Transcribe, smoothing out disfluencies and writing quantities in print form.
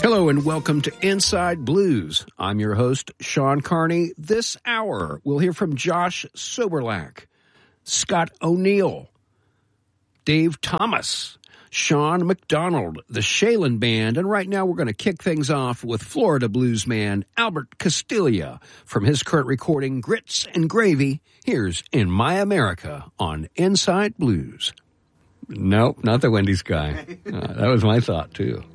Hello and welcome to Inside Blues. I'm your host, Sean Carney. This hour, we'll hear from Josh Soberlak, Scott O'Neill, Dave Thomas, Sean McDonald, the Shaylin Band, and right now we're going to kick things off with Florida blues man Albert Castiglia from his current recording, Grits and Gravy. Here's In My America on Inside Blues. Nope, not the Wendy's guy. That was my thought, too.